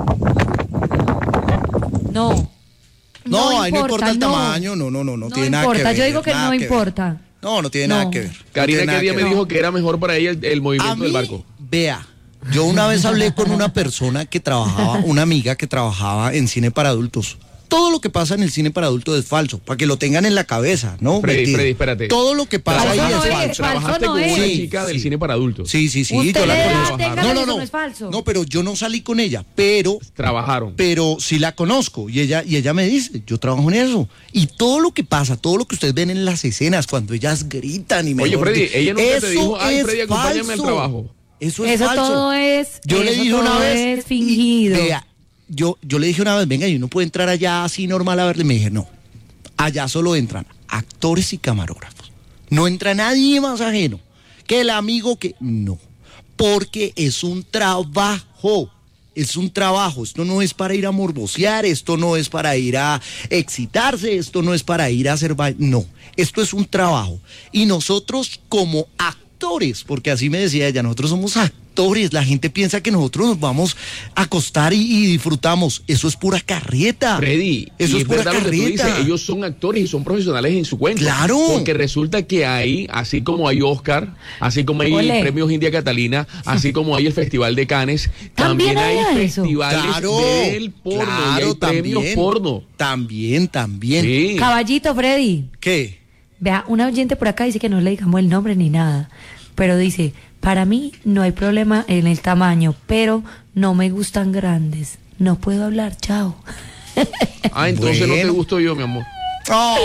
Speaker 3: No.
Speaker 1: No, ahí no importa el
Speaker 3: no.
Speaker 1: tamaño, no, no, no, no,
Speaker 3: No
Speaker 1: tiene nada que
Speaker 3: importa,
Speaker 1: ver.
Speaker 3: yo digo que
Speaker 1: nada
Speaker 3: no
Speaker 1: que ver.
Speaker 3: importa.
Speaker 1: No, no tiene
Speaker 3: No.
Speaker 1: nada que ver. No
Speaker 2: Karina,
Speaker 1: tiene nada
Speaker 2: ¿qué día
Speaker 1: que
Speaker 2: me
Speaker 1: ver.
Speaker 2: dijo que era mejor para ella el, el
Speaker 1: A
Speaker 2: movimiento del
Speaker 1: mí,
Speaker 2: barco?
Speaker 1: vea, yo una vez hablé con una persona que trabajaba, una amiga que trabajaba en cine para adultos. Todo lo que pasa en el cine para adultos es falso, para que lo tengan en la cabeza, ¿no?
Speaker 2: Freddy,
Speaker 1: Mentira.
Speaker 2: Freddy, espérate.
Speaker 1: Todo lo que pasa ahí
Speaker 3: Falso
Speaker 1: es
Speaker 3: no es,
Speaker 1: falso.
Speaker 3: falso
Speaker 2: Trabajaste
Speaker 3: no
Speaker 2: con una
Speaker 3: es.
Speaker 2: chica del
Speaker 1: Sí.
Speaker 2: cine para adultos.
Speaker 1: Sí, sí, sí,
Speaker 3: Usted
Speaker 1: yo la
Speaker 3: le da,
Speaker 1: conozco.
Speaker 3: téngalo,
Speaker 1: No, no,
Speaker 3: eso
Speaker 1: no.
Speaker 3: no es falso.
Speaker 1: No, pero yo no salí con ella, pero
Speaker 2: Trabajaron.
Speaker 1: pero sí la conozco y ella y ella me dice, yo trabajo en eso. Y todo lo que pasa, todo lo que ustedes ven en las escenas cuando ellas gritan y
Speaker 2: Oye,
Speaker 1: mejor
Speaker 2: Freddy,
Speaker 1: di-
Speaker 2: ella nunca te
Speaker 1: eso
Speaker 2: dijo, "Ay,
Speaker 1: es
Speaker 2: Freddy, acompáñame al
Speaker 1: falso".
Speaker 2: trabajo.
Speaker 1: Eso es
Speaker 3: Eso
Speaker 1: falso.
Speaker 3: todo es.
Speaker 1: Yo le
Speaker 3: eso
Speaker 1: dije una
Speaker 3: todo
Speaker 1: vez
Speaker 3: es fingido.
Speaker 1: y, vea, yo yo le dije una vez, venga, yo no puedo entrar allá así normal a verle. Me dije, no. Allá solo entran actores y camarógrafos. No entra nadie más ajeno. Que el amigo que no, porque es un trabajo. Es un trabajo, esto no es para ir a morbosear, esto no es para ir a excitarse, esto no es para ir a hacer ba- no, esto es un trabajo. Y nosotros como actores, porque así me decía ella, nosotros somos actores, la gente piensa que nosotros nos vamos a acostar y, y disfrutamos, eso es pura carreta.
Speaker 2: Freddy,
Speaker 1: eso
Speaker 2: y
Speaker 1: es pura
Speaker 2: verdad lo que tú
Speaker 1: carreta.
Speaker 2: dices, ellos son actores y son profesionales en su cuenta.
Speaker 1: Claro.
Speaker 2: Porque resulta que hay, así como hay Oscar, así como hay
Speaker 3: Ole.
Speaker 2: el Premio India Catalina, así como hay el Festival de Cannes,
Speaker 3: También
Speaker 2: también, hay
Speaker 3: hay eso.
Speaker 2: festivales
Speaker 1: Claro,
Speaker 2: del porno
Speaker 1: claro,
Speaker 2: y hay premios
Speaker 1: también,
Speaker 2: porno.
Speaker 1: También, también.
Speaker 2: Sí.
Speaker 3: Caballito, Freddy.
Speaker 1: ¿Qué?
Speaker 3: Vea, una oyente por acá dice que no le digamos el nombre ni nada, pero dice, para mí no hay problema en el tamaño, pero no me gustan grandes. No puedo hablar, chao.
Speaker 2: Ah, entonces bueno. No te gusto yo, mi amor. Oh.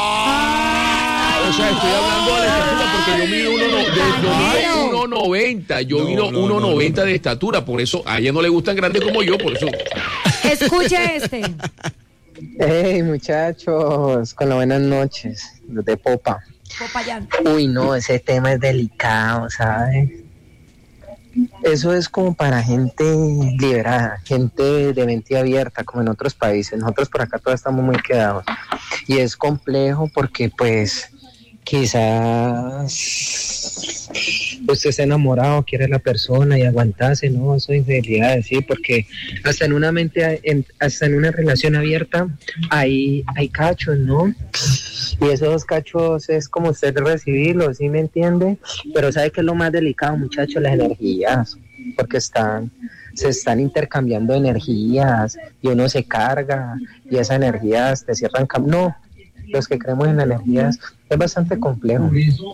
Speaker 2: O sea, estoy hablando de la estatura porque yo mido uno noventa. Yo mido uno noventa de estatura, por eso a ella no le gustan grandes como yo, por eso.
Speaker 3: Escuche este.
Speaker 10: Hey, muchachos, con las buenas noches, los de Popa.
Speaker 3: Popayán.
Speaker 10: Uy, no, ese tema es delicado, ¿sabes? Eso es como para gente liberada, gente de mente abierta, como en otros países. Nosotros por acá todos estamos muy quedados. Y es complejo porque, pues, quizás usted está enamorado, quiere a la persona y aguantarse, ¿no? Eso es infidelidad, sí, porque hasta en una mente, en, hasta en una relación abierta hay, hay cachos, ¿no? Y esos cachos es como usted recibirlos, ¿sí me entiende? Pero ¿sabe qué es lo más delicado, muchachos? Las energías, porque están, se están intercambiando energías y uno se carga y esas energías te cierran cam- no, los que creemos en energías es bastante complejo.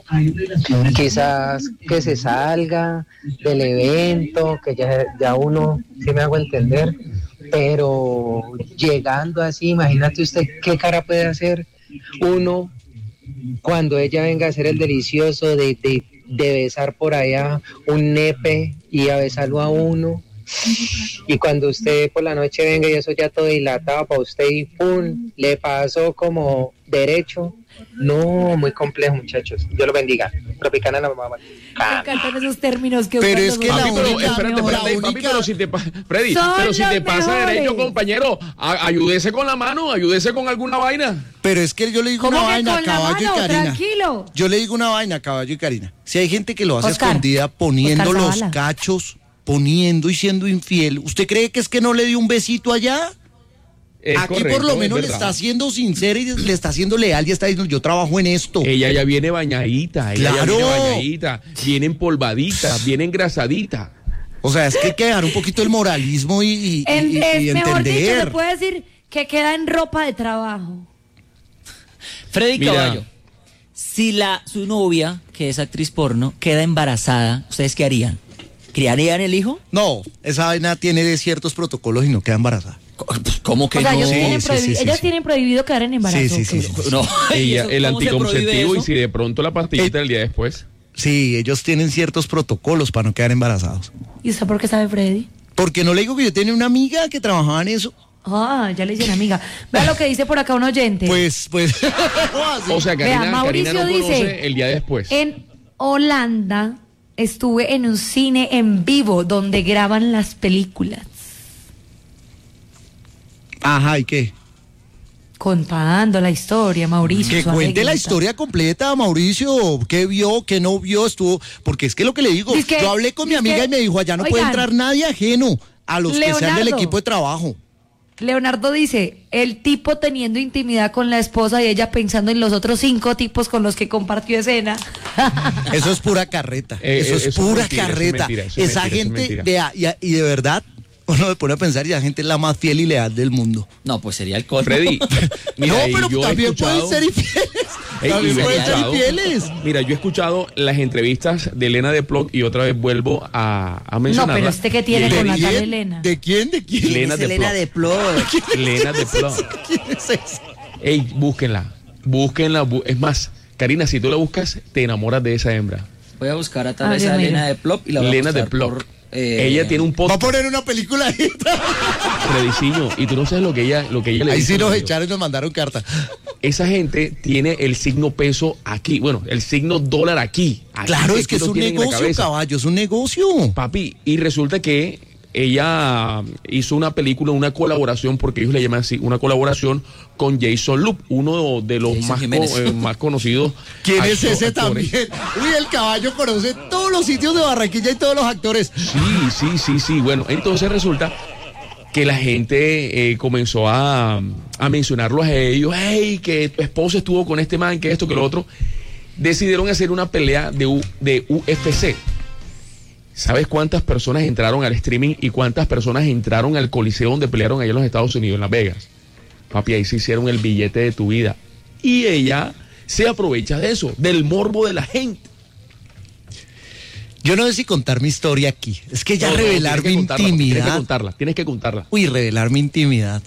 Speaker 10: Quizás que se salga del evento, que ya, ya uno, sí me hago entender, pero llegando así, imagínate usted qué cara puede hacer uno cuando ella venga a hacer el delicioso de, de, de besar por allá un nepe y a besarlo a uno, y cuando usted por la noche venga y eso ya todo dilatado para usted y pum, le pasó como derecho. No, muy complejo, muchachos. Dios lo bendiga. Tropicana la mamá.
Speaker 3: Me encantan esos términos que
Speaker 1: pero es que
Speaker 2: papi,
Speaker 1: la
Speaker 2: pero,
Speaker 1: única,
Speaker 2: espérate, espérate,
Speaker 1: la
Speaker 2: papi,
Speaker 1: única...
Speaker 2: pero si te pa- Freddy, pero si te pasa
Speaker 3: mejores.
Speaker 2: derecho, compañero, a- ayúdese con la mano, ayúdese con alguna vaina.
Speaker 1: Pero es que yo le digo una
Speaker 3: ¿Cómo que
Speaker 1: vaina a
Speaker 3: con la
Speaker 1: Caballo
Speaker 3: mano?
Speaker 1: y Karina.
Speaker 3: Tranquilo.
Speaker 1: Yo le digo una vaina a Caballo y Karina. Si hay gente que lo hace
Speaker 3: Oscar.
Speaker 1: escondida poniendo
Speaker 3: Oscar
Speaker 1: los
Speaker 3: Zavala.
Speaker 1: cachos, poniendo y siendo infiel, ¿usted cree que es que no le dio un besito allá?
Speaker 2: Es
Speaker 1: Aquí
Speaker 2: correcto,
Speaker 1: por lo
Speaker 2: es
Speaker 1: menos le
Speaker 2: verdad.
Speaker 1: está siendo sincera y le está siendo leal y está diciendo, yo trabajo en esto.
Speaker 2: Ella ya viene bañadita, ella
Speaker 1: Claro.
Speaker 2: ya viene bañadita, viene empolvadita, viene engrasadita.
Speaker 1: O sea, es que hay que dejar un poquito el moralismo y, y,
Speaker 3: En-
Speaker 1: y-
Speaker 3: es
Speaker 1: y
Speaker 3: mejor dicho,
Speaker 1: entender.
Speaker 3: se puede decir que queda en ropa de trabajo.
Speaker 4: Freddy
Speaker 2: Mira.
Speaker 4: Caballo, si la su novia, que es actriz porno, queda embarazada, ¿ustedes qué harían? ¿Criarían el hijo?
Speaker 1: No, esa vaina tiene ciertos protocolos y no queda embarazada.
Speaker 4: ¿Cómo que
Speaker 3: O sea,
Speaker 4: no?
Speaker 3: ellos
Speaker 1: Sí,
Speaker 3: tienen
Speaker 1: sí,
Speaker 3: prohibi-
Speaker 1: sí, sí,
Speaker 3: ellas
Speaker 1: sí.
Speaker 3: tienen prohibido quedar en embarazo.
Speaker 1: Sí, sí, sí,
Speaker 3: ¿ok?
Speaker 1: sí.
Speaker 4: No. ¿Y
Speaker 2: Ella,
Speaker 4: eso
Speaker 2: el
Speaker 4: cómo se prohíbe
Speaker 2: anticonceptivo y
Speaker 4: eso?
Speaker 2: si de pronto la pastillita
Speaker 1: Eh.
Speaker 2: el día después.
Speaker 1: Sí, ellos tienen ciertos protocolos para no quedar embarazados.
Speaker 3: ¿Y usted por qué sabe, Freddy?
Speaker 1: Porque no le digo que yo tenía una amiga que trabajaba en eso.
Speaker 3: Ah, ya le dicen amiga. Vea lo que dice por acá un oyente.
Speaker 1: Pues, pues.
Speaker 2: O sea,
Speaker 3: Vea,
Speaker 2: Karina,
Speaker 3: Mauricio
Speaker 2: Karina no
Speaker 3: dice,
Speaker 2: conoce el día después.
Speaker 3: En Holanda estuve en un cine en vivo donde graban las películas.
Speaker 1: Ajá, ¿y qué?
Speaker 3: Contando la historia, Mauricio.
Speaker 1: Que
Speaker 3: su
Speaker 1: cuente la
Speaker 3: anécdota.
Speaker 1: historia completa, Mauricio. ¿Qué vio, qué no vio? Estuvo. Porque es que lo que le digo,
Speaker 3: Dizque-
Speaker 1: yo hablé con mi
Speaker 3: dizque-
Speaker 1: amiga y me dijo, allá no puede
Speaker 3: Oigan.
Speaker 1: entrar nadie ajeno a los que sean del
Speaker 3: Leonardo.
Speaker 1: equipo de trabajo.
Speaker 3: Leonardo dice, el tipo teniendo intimidad con la esposa y ella pensando en los otros cinco tipos con los que compartió escena.
Speaker 1: Eso es pura carreta.
Speaker 2: Eh,
Speaker 1: eso
Speaker 2: eh,
Speaker 1: es
Speaker 2: eso es
Speaker 1: pura
Speaker 2: mentira, eso es
Speaker 1: carreta.
Speaker 2: mentira, eso es
Speaker 1: Esa
Speaker 2: mentira, eso es
Speaker 1: gente,
Speaker 2: mentira.
Speaker 1: vea, y, y de verdad, uno me pone a pensar y la gente es la más fiel y leal del mundo.
Speaker 4: No, pues sería el colmo.
Speaker 2: Freddy, mira,
Speaker 1: no,
Speaker 2: y
Speaker 1: pero
Speaker 2: yo he
Speaker 1: también
Speaker 2: escuchado-
Speaker 1: pueden ser infieles.
Speaker 2: Ey,
Speaker 1: también
Speaker 2: y yo he
Speaker 1: pueden ser
Speaker 2: escuchado-
Speaker 1: infieles.
Speaker 2: Mira, yo he escuchado las entrevistas de Elena de Plot y otra vez vuelvo a, a
Speaker 3: No,
Speaker 2: mencionarla.
Speaker 3: pero este que tiene
Speaker 2: Y-
Speaker 3: con
Speaker 1: ¿De
Speaker 3: la tal
Speaker 1: quién?
Speaker 3: Elena.
Speaker 1: ¿De quién? ¿De quién?
Speaker 2: Elena
Speaker 4: Es
Speaker 2: de
Speaker 4: Elena
Speaker 2: Plot.
Speaker 4: de Plot.
Speaker 2: Elena de Plot.
Speaker 1: ¿Quién es ese?
Speaker 2: Ey, búsquenla, búsquenla. bu- es más, Karina, si tú la buscas, te enamoras de esa hembra.
Speaker 4: Voy a buscar a
Speaker 3: Ah,
Speaker 4: tal vez
Speaker 3: Dios
Speaker 4: a
Speaker 3: mío.
Speaker 4: Elena de Plop y la voy a
Speaker 2: Elena de
Speaker 4: buscar
Speaker 2: Plot.
Speaker 4: por, eh,
Speaker 2: Ella tiene un
Speaker 1: Va a
Speaker 2: podcast,
Speaker 1: poner una película ahí.
Speaker 2: Frediciño, y tú no sabes lo que ella, lo que ella le
Speaker 1: Ahí
Speaker 2: dice
Speaker 1: sí
Speaker 2: a
Speaker 1: nos
Speaker 2: los niños.
Speaker 1: echaron y nos mandaron carta.
Speaker 2: Esa gente tiene el signo peso aquí, bueno, el signo dólar aquí. Aquí
Speaker 1: Claro, es que
Speaker 2: lo
Speaker 1: es un
Speaker 2: tienen en la
Speaker 1: negocio,
Speaker 2: cabeza.
Speaker 1: caballo, es un negocio.
Speaker 2: Papi, y resulta que ella hizo una película, una colaboración, porque ellos le llaman así, una colaboración con Jason Loop, uno de los
Speaker 4: Jason
Speaker 2: más,
Speaker 4: Jiménez.
Speaker 2: co- eh, más conocidos.
Speaker 1: ¿Quién es
Speaker 2: acto-
Speaker 1: ese
Speaker 2: actores.
Speaker 1: también? Uy, el caballo conoce todos los sitios de Barranquilla y todos los actores.
Speaker 2: Sí, sí, sí, sí. Bueno, entonces resulta que la gente eh, comenzó a, a mencionarlos a ellos. Hey, que tu esposo estuvo con este man, que esto, que lo otro. Decidieron hacer una pelea de, U- de U F C. ¿Sabes cuántas personas entraron al streaming y cuántas personas entraron al coliseo donde pelearon allá en los Estados Unidos, en Las Vegas? Papi, ahí se hicieron el billete de tu vida. Y ella se aprovecha de eso, del morbo de la gente.
Speaker 1: Yo no sé si contar mi historia aquí. Es que ya
Speaker 2: No, no,
Speaker 1: revelar mi
Speaker 2: tienes que contarla,
Speaker 1: intimidad.
Speaker 2: Tienes que contarla, tienes que contarla.
Speaker 1: Uy, revelar mi intimidad.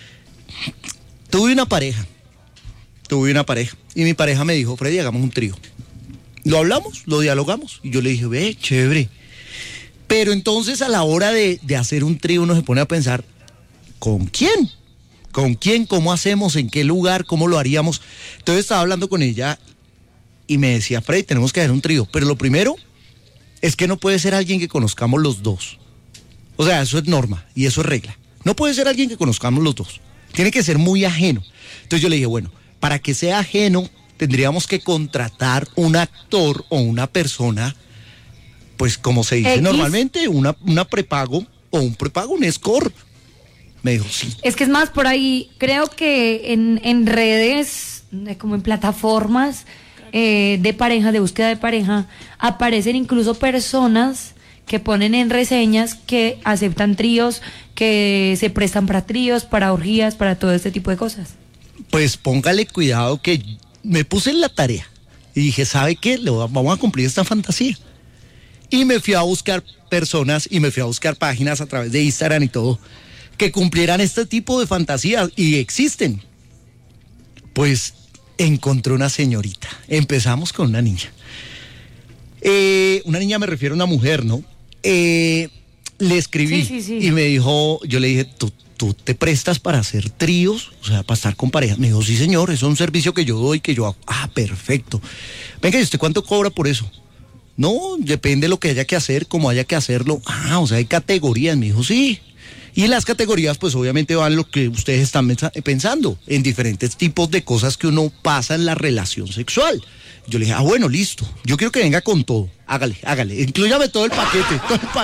Speaker 1: Tuve una pareja. Tuve una pareja. Y mi pareja me dijo, Freddy, hagamos un trío. Lo hablamos, lo dialogamos. Y yo le dije, ve, chévere. Pero entonces a la hora de, de hacer un trío uno se pone a pensar, ¿con quién? ¿Con quién? ¿Cómo hacemos? ¿En qué lugar? ¿Cómo lo haríamos? Entonces estaba hablando con ella y me decía, Freddy, tenemos que hacer un trío. Pero lo primero es que no puede ser alguien que conozcamos los dos. O sea, eso es norma y eso es regla. No puede ser alguien que conozcamos los dos. Tiene que ser muy ajeno. Entonces yo le dije, bueno, para que sea ajeno, tendríamos que contratar un actor o una persona, pues como se dice
Speaker 3: X.
Speaker 1: normalmente, una, una prepago o un prepago, un escort. Me dijo, sí.
Speaker 3: Es que es más por ahí, creo que en, en redes, eh, como en plataformas eh, de pareja, de búsqueda de pareja, aparecen incluso personas que ponen en reseñas que aceptan tríos, que se prestan para tríos, para orgías, para todo este tipo de cosas.
Speaker 1: Pues póngale cuidado que me puse en la tarea y dije, ¿sabe qué? Le va- vamos a cumplir esta fantasía. Y me fui a buscar personas y me fui a buscar páginas a través de Instagram y todo que cumplieran este tipo de fantasías y existen. Pues encontré una señorita. Empezamos con una niña. Eh, una niña me refiero a una mujer, ¿no? Eh, le escribí
Speaker 3: Sí, sí, sí.
Speaker 1: y me dijo, yo le dije, ¿tú, tú te prestas para hacer tríos? O sea, para estar con pareja. Me dijo, sí señor, eso es un servicio que yo doy, que yo hago. Ah, perfecto. Venga, ¿y usted cuánto cobra por eso? No, depende de lo que haya que hacer, cómo haya que hacerlo. Ah, o sea, hay categorías. Me dijo, sí. Y las categorías, pues obviamente van lo que ustedes están mensa- pensando, en diferentes tipos de cosas que uno pasa en la relación sexual. Yo le dije, ah, bueno, listo. Yo quiero que venga con todo. Hágale, hágale. Inclúyame todo el paquete. Todo el paquete.